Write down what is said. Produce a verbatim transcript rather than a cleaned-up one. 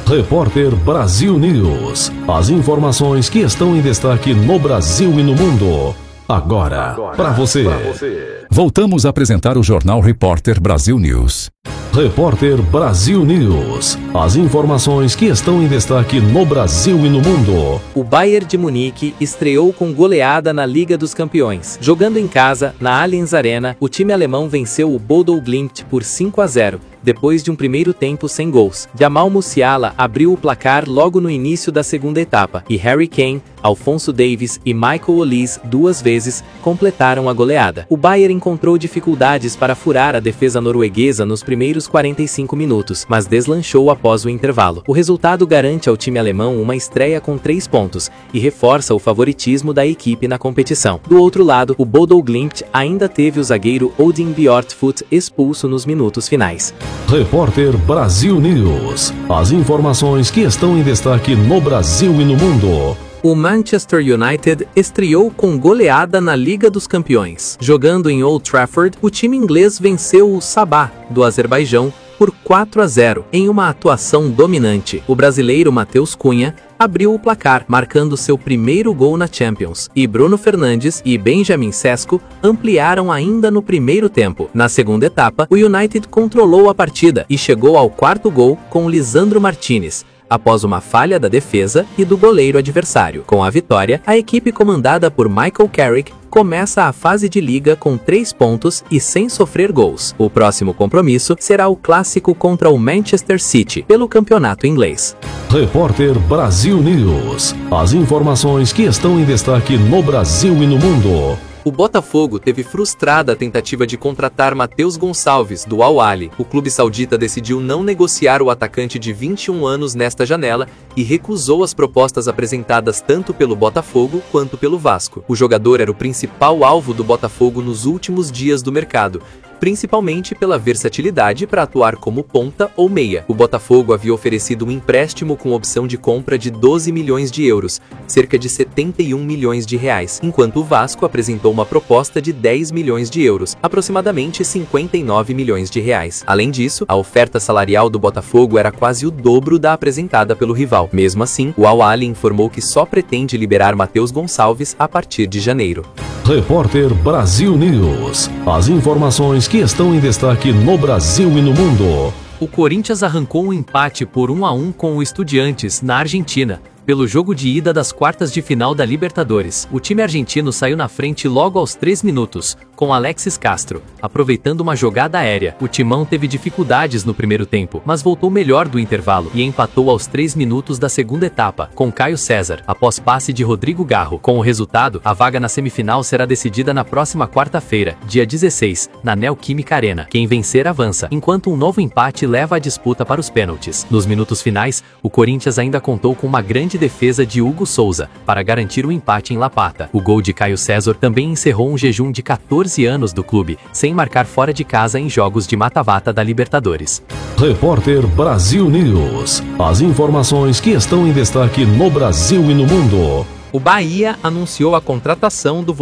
Repórter Brasil News. As informações que estão em destaque no Brasil e no mundo. Agora, para você. Voltamos a apresentar o Jornal Repórter Brasil News. Repórter Brasil News. As informações que estão em destaque no Brasil e no mundo. O Bayern de Munique estreou com goleada na Liga dos Campeões. Jogando em casa, na Allianz Arena, o time alemão venceu o Bodo Glimt por cinco a zero. Depois de um primeiro tempo sem gols. Jamal Musiala abriu o placar logo no início da segunda etapa, e Harry Kane, Alphonso Davies e Michael Olise duas vezes completaram a goleada. O Bayern encontrou dificuldades para furar a defesa norueguesa nos primeiros quarenta e cinco minutos, mas deslanchou após o intervalo. O resultado garante ao time alemão uma estreia com três pontos e reforça o favoritismo da equipe na competição. Do outro lado, o Bodo Glimt ainda teve o zagueiro Odin Bjortfoot expulso nos minutos finais. Repórter Brasil News. As informações que estão em destaque no Brasil e no mundo. O Manchester United estreou com goleada na Liga dos Campeões. Jogando em Old Trafford, o time inglês venceu o Sabah, do Azerbaijão, por quatro a zero, em uma atuação dominante. O brasileiro Matheus Cunha abriu o placar, marcando seu primeiro gol na Champions, e Bruno Fernandes e Benjamin Sesko ampliaram ainda no primeiro tempo. Na segunda etapa, o United controlou a partida e chegou ao quarto gol com Lisandro Martinez, após uma falha da defesa e do goleiro adversário. Com a vitória, a equipe comandada por Michael Carrick começa a fase de liga com três pontos e sem sofrer gols. O próximo compromisso será o clássico contra o Manchester City, pelo campeonato inglês. Repórter Brasil News. As informações que estão em destaque no Brasil e no mundo. O Botafogo teve frustrada a tentativa de contratar Matheus Gonçalves, do Al Ahly. O clube saudita decidiu não negociar o atacante de vinte e um anos nesta janela e recusou as propostas apresentadas tanto pelo Botafogo quanto pelo Vasco. O jogador era o principal alvo do Botafogo nos últimos dias do mercado, principalmente pela versatilidade para atuar como ponta ou meia. O Botafogo havia oferecido um empréstimo com opção de compra de doze milhões de euros, cerca de setenta e um milhões de reais, enquanto o Vasco apresentou uma proposta de dez milhões de euros, aproximadamente cinquenta e nove milhões de reais. Além disso, a oferta salarial do Botafogo era quase o dobro da apresentada pelo rival. Mesmo assim, o Al Ahly informou que só pretende liberar Matheus Gonçalves a partir de janeiro. Repórter Brasil News. As informações que estão em destaque no Brasil e no mundo. O Corinthians arrancou um empate por um a um com o Estudiantes, na Argentina, pelo jogo de ida das quartas de final da Libertadores. O time argentino saiu na frente logo aos três minutos, com Alexis Castro, aproveitando uma jogada aérea. O Timão teve dificuldades no primeiro tempo, mas voltou melhor do intervalo e empatou aos três minutos da segunda etapa, com Caio César, após passe de Rodrigo Garro. Com o resultado, a vaga na semifinal será decidida na próxima quarta-feira, dia dezesseis, na Neoquímica Arena. Quem vencer avança, enquanto um novo empate leva a disputa para os pênaltis. Nos minutos finais, o Corinthians ainda contou com uma grande defesa de Hugo Souza para garantir o empate em La Plata. O gol de Caio César também encerrou um jejum de quatorze anos do clube, sem marcar fora de casa em jogos de mata-mata da Libertadores. Repórter Brasil News. As informações que estão em destaque no Brasil e no mundo. O Bahia anunciou a contratação do